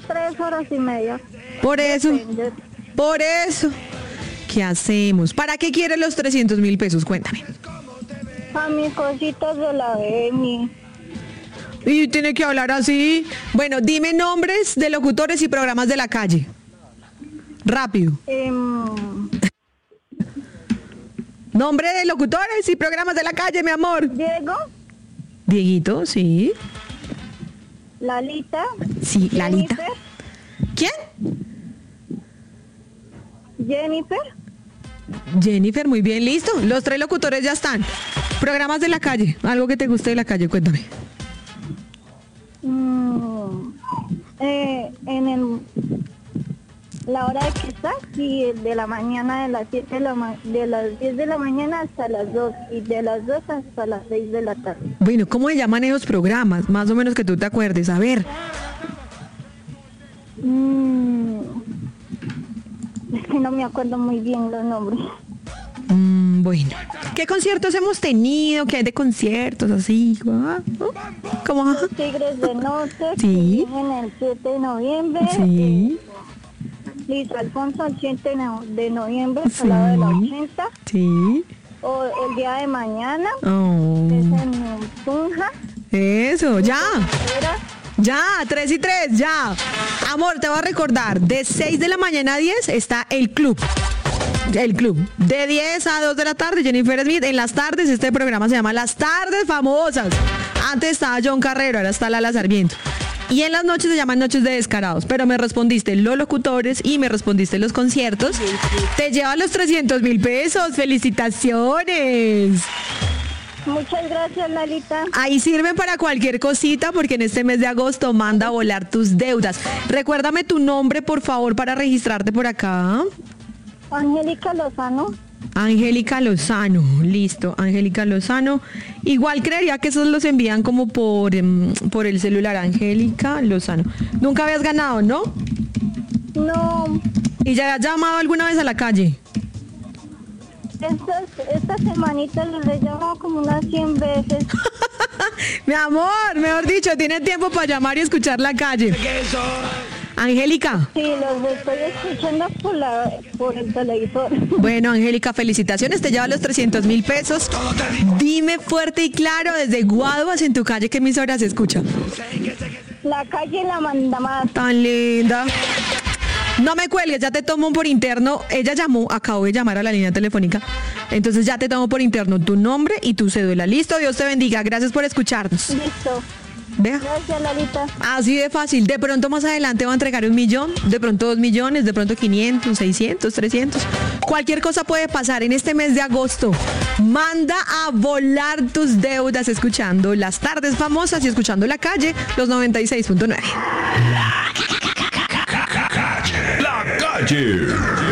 3 horas y media. Por eso, Depende. por eso. ¿Qué hacemos? ¿Para qué quieres los 300.000 pesos? Cuéntame. A mis cositas de la BMI. Y tiene que hablar así. Bueno, dime nombres de locutores y programas de la calle. Rápido. Nombre de locutores y programas de la calle, mi amor. Diego, Dieguito, sí. Lalita. Sí, Lalita. ¿Quién? Jennifer. Jennifer, muy bien, listo. Los 3 locutores ya están. Programas de la calle. Algo que te guste de la calle, cuéntame. La hora de que está, y de la mañana de las 7 de las 10 de la mañana hasta las 2 y de las 2 hasta las 6 de la tarde. Bueno, ¿cómo se llaman esos programas? Más o menos que tú te acuerdes. A ver. Es que no me acuerdo muy bien los nombres. Bueno. ¿Qué conciertos hemos tenido? ¿Qué hay de conciertos así? ¿Cómo? Los Tigres de Norte, Sí. que vienen el 7 de noviembre. Sí. Luis Alfonso el 7 de noviembre, Sí. al lado de la 80. Sí. O el día de mañana, Oh. que es en Tunja. Eso, ya. Era Ya, 3 y 3, ya. Amor, te voy a recordar, de 6 de la mañana a 10 está el club. El club. De 10 a 2 de la tarde, Jennifer Smith. En las tardes, este programa se llama Las Tardes Famosas. Antes estaba John Carrero, ahora está Lala Sarmiento. Y en las noches se llaman Noches de Descarados. Pero me respondiste los locutores y me respondiste los conciertos. Te llevan los 300.000 pesos. ¡Felicitaciones! Muchas gracias, Lalita. Ahí sirven para cualquier cosita porque en este mes de agosto manda a volar tus deudas. Recuérdame tu nombre, por favor, para registrarte por acá. Angélica Lozano. Angélica Lozano, listo, Angélica Lozano. Igual creería que esos los envían como por el celular, Angélica Lozano. Nunca habías ganado, ¿no? No, ¿Y ya has llamado alguna vez a la calle? esta semanita les he llamado como unas 100 veces. Mi amor, mejor dicho, tiene tiempo para llamar y escuchar la calle. Angélica. Sí, los estoy escuchando por el televisor. Bueno, Angélica, felicitaciones, te lleva los 300.000 pesos. Dime fuerte y claro desde Guaduas en tu calle, ¿qué emisora se escucha? La calle La Mandamás. Tan linda. No me cuelgues, ya te tomo por interno. Ella llamó, acabo de llamar a la línea telefónica. Entonces ya te tomo por interno tu nombre y tu cédula. Listo, Dios te bendiga. Gracias por escucharnos. Listo. Vea. Gracias, Lalita. Así de fácil. De pronto más adelante va a entregar 1 millón, de pronto 2 millones, de pronto 500, 600, 300. Cualquier cosa puede pasar en este mes de agosto. Manda a volar tus deudas escuchando Las Tardes Famosas y escuchando La Calle, los 96.9. La calle.